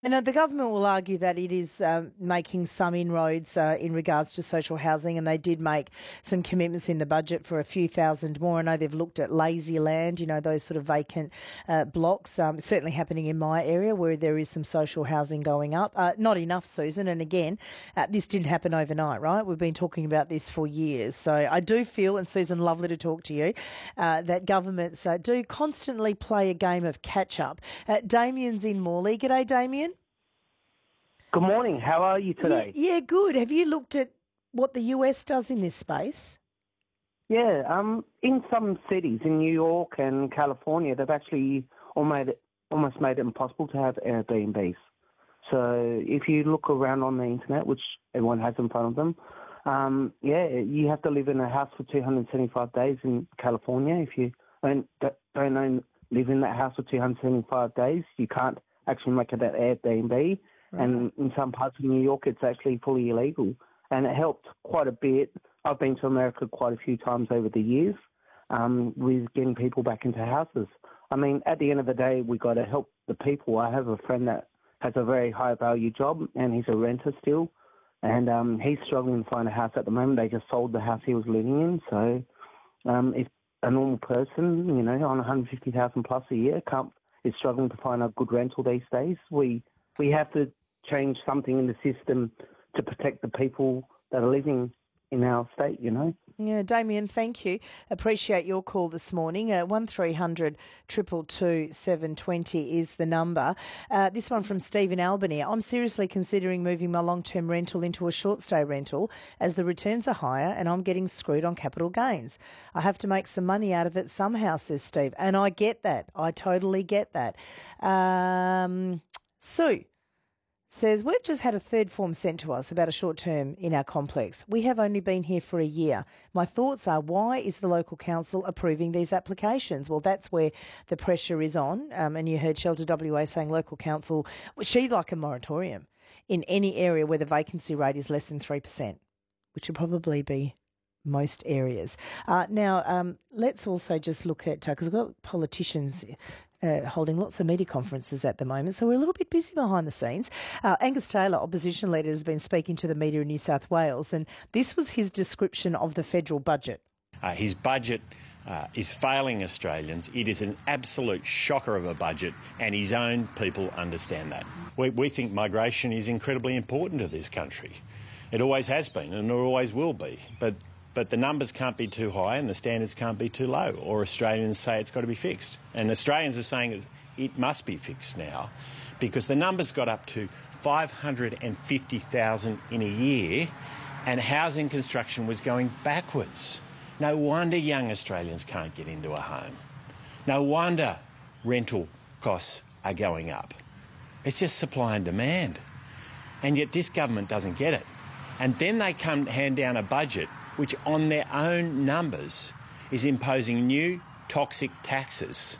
And the government will argue that it is making some inroads in regards to social housing, and they did make some commitments in the budget for a few thousand more. I know they've looked at lazy land, those sort of vacant blocks, certainly happening in my area where there is some social housing going up. Not enough, Susan, and again, this didn't happen overnight, right? We've been talking about this for years. So I do feel, and Susan, lovely to talk to you, that governments do constantly play a game of catch-up. Damien's in Morley. G'day, Damien. Good morning. How are you today? Yeah, good. Have you looked at what the US does in this space? Yeah, in some cities in New York and California, they've actually almost made it impossible to have Airbnbs. So if you look around on the internet, which everyone has in front of them, you have to live in a house for 275 days in California. If you don't live in that house for 275 days, you can't actually make it an Airbnb. Right. And in some parts of New York, it's actually fully illegal. And it helped quite a bit. I've been to America quite a few times over the years with getting people back into houses. I mean, at the end of the day, we got to help the people. I have a friend that has a very high-value job, and he's a renter still. And he's struggling to find a house at the moment. They just sold the house he was living in. So if a normal person, on 150,000 plus a year is struggling to find a good rental these days, we have to change something in the system to protect the people that are living in our state, Yeah, Damien, thank you. Appreciate your call this morning. 1300 222 720 is the number. This one from Steve in Albany. I'm seriously considering moving my long-term rental into a short-stay rental as the returns are higher and I'm getting screwed on capital gains. I have to make some money out of it somehow, says Steve. And I get that. I totally get that. Sue says, we've just had a third form sent to us about a short term in our complex. We have only been here for a year. My thoughts are, why is the local council approving these applications? Well, that's where the pressure is on. And you heard Shelter WA saying local council, she'd like a moratorium in any area where the vacancy rate is less than 3%, which would probably be most areas. Now, let's also just look at, because we've got politicians holding lots of media conferences at the moment, so we're a little bit busy behind the scenes. Angus Taylor, opposition leader, has been speaking to the media in New South Wales, and this was his description of the federal budget. His budget is failing Australians. It is an absolute shocker of a budget, and his own people understand that. We think migration is incredibly important to this country. It always has been and it always will be, but the numbers can't be too high and the standards can't be too low, or Australians say it's got to be fixed. And Australians are saying it must be fixed now because the numbers got up to 550,000 in a year and housing construction was going backwards. No wonder young Australians can't get into a home. No wonder rental costs are going up. It's just supply and demand. And yet this government doesn't get it. And then they come hand down a budget which on their own numbers is imposing new toxic taxes,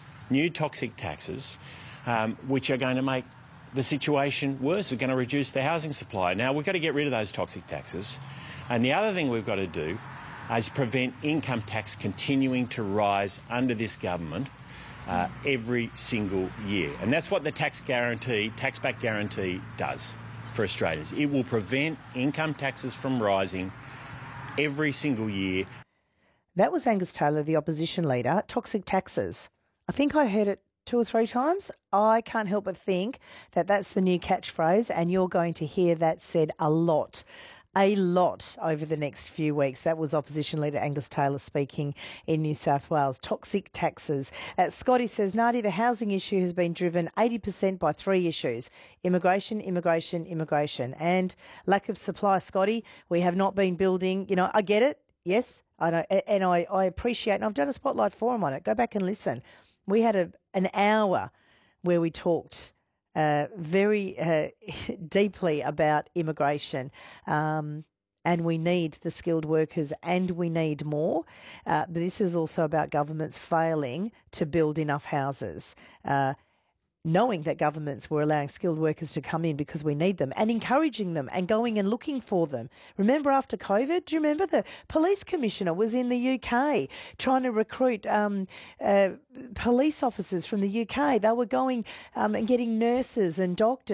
which are going to make the situation worse. They're going to reduce the housing supply. Now, we've got to get rid of those toxic taxes. And the other thing we've got to do is prevent income tax continuing to rise under this government every single year. And that's what the tax-back guarantee does for Australians. It will prevent income taxes from rising every single year. That was Angus Taylor, the opposition leader. Toxic taxes. I think I heard it 2 or 3 times. I can't help but think that that's the new catchphrase, and you're going to hear that said a lot over the next few weeks. That was opposition leader Angus Taylor speaking in New South Wales. Toxic taxes. Scotty says, Nadi, the housing issue has been driven 80% by 3 issues: immigration, and lack of supply. Scotty, we have not been building. I get it. Yes, I know, and I appreciate, and I've done a Spotlight Forum on it. Go back and listen. We had an hour where we talked very deeply about immigration, and we need the skilled workers and we need more. But this is also about governments failing to build enough houses, knowing that governments were allowing skilled workers to come in because we need them and encouraging them and going and looking for them. Remember after COVID, do you remember the police commissioner was in the UK trying to recruit police officers from the UK? They were going and getting nurses and doctors.